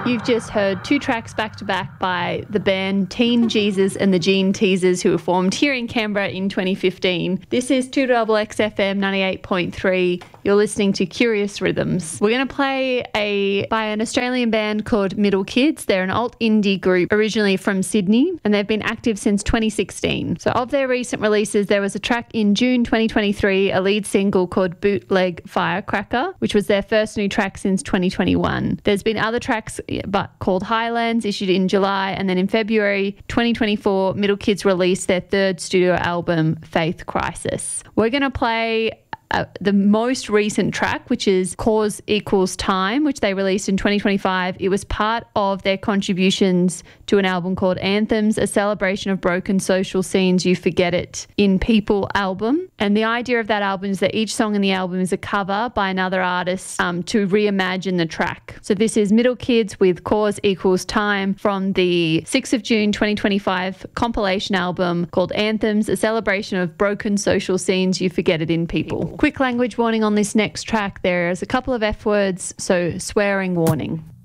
You've just heard two tracks back to back by the band Teen Jesus and the Gene Teasers, who were formed here in Canberra in 2015. This is 2XXFM 98.3. You're listening to Curious Rhythms. We're going to play by an Australian band called Middle Kids. They're an alt indie group originally from Sydney, and they've been active since 2016. So of their recent releases, there was a track in June 2023, a lead single called Bootleg Firecracker, which was their first new track since 2021. There's been other tracks but called Highlands, issued in July, and then in February 2024, Middle Kids released their third studio album, Faith Crisis. We're going to play the most recent track, which is Cause Equals Time, which they released in 2025. It was part of their contributions to an album called Anthems, a celebration of broken social scenes, You Forget It in People album. And the idea of that album is that each song in the album is a cover by another artist to reimagine the track. So this is Middle Kids with Cause Equals Time from the 6th of June 2025 compilation album called Anthems, a celebration of broken social scenes, You Forget It in People. Quick language warning on this next track. There's a couple of F words, so swearing warning.